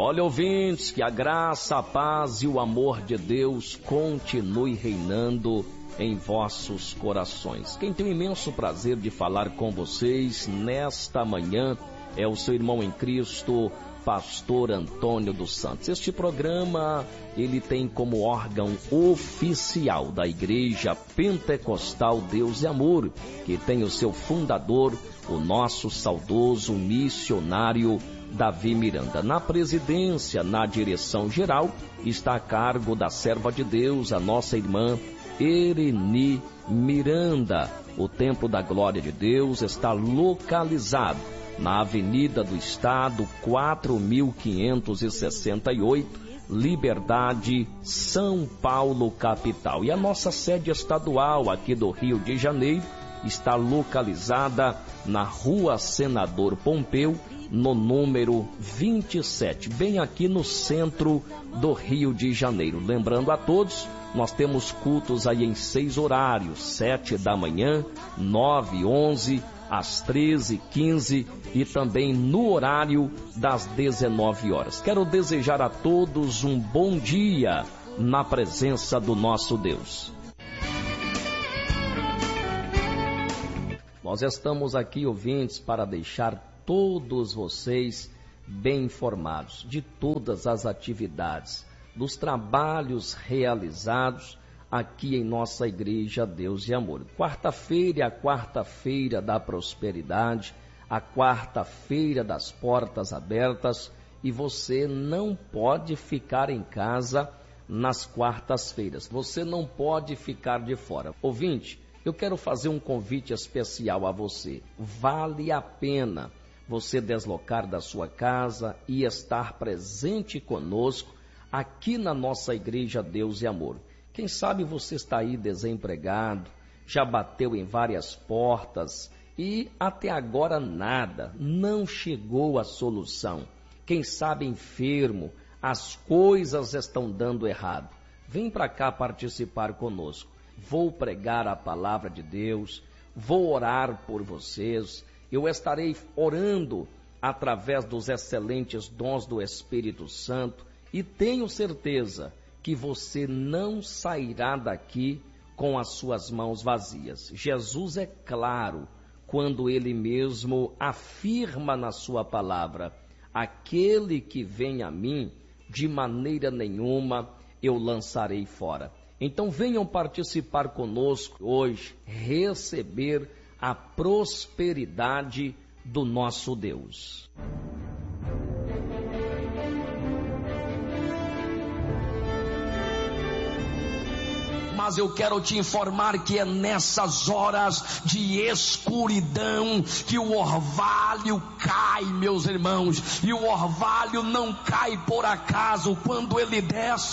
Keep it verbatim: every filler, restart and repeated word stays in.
Olha, ouvintes, que a graça, a paz e o amor de Deus continue reinando em vossos corações. Quem tem o imenso prazer de falar com vocês nesta manhã é o seu irmão em Cristo, Pastor Antônio dos Santos. Este programa, ele tem como órgão oficial da Igreja Pentecostal Deus e Amor, que tem o seu fundador, o nosso saudoso missionário Davi Miranda. Na presidência, na direção geral, está a cargo da serva de Deus, a nossa irmã Ereni Miranda. O Templo da Glória de Deus está localizado na Avenida do Estado, quatro mil quinhentos e sessenta e oito, Liberdade, São Paulo, capital. E a nossa sede estadual aqui do Rio de Janeiro está localizada na Rua Senador Pompeu, no número vinte e sete, bem aqui no centro do Rio de Janeiro. Lembrando a todos, nós temos cultos aí em seis horários: sete da manhã, nove, onze, às treze, quinze e também no horário das dezenove horas. Quero desejar a todos um bom dia na presença do nosso Deus. Nós estamos aqui, ouvintes, para deixar todos vocês bem informados de todas as atividades, dos trabalhos realizados aqui em nossa Igreja Deus e Amor. Quarta-feira é a quarta-feira da prosperidade, a quarta-feira das portas abertas, e você não pode ficar em casa nas quartas-feiras. Você não pode ficar de fora. Ouvinte, eu quero fazer um convite especial a você. Vale a pena você deslocar da sua casa e estar presente conosco aqui na nossa Igreja Deus e Amor. Quem sabe você está aí desempregado, já bateu em várias portas e até agora nada, não chegou a solução. Quem sabe enfermo, as coisas estão dando errado. Vem para cá participar conosco. Vou pregar a palavra de Deus, vou orar por vocês. Eu estarei orando através dos excelentes dons do Espírito Santo e tenho certeza que você não sairá daqui com as suas mãos vazias. Jesus é claro quando ele mesmo afirma na sua palavra: aquele que vem a mim, de maneira nenhuma eu lançarei fora. Então venham participar conosco hoje, receber a prosperidade do nosso Deus. Mas eu quero te informar que é nessas horas de escuridão que o orvalho cai, meus irmãos. E o orvalho não cai por acaso. Quando ele desce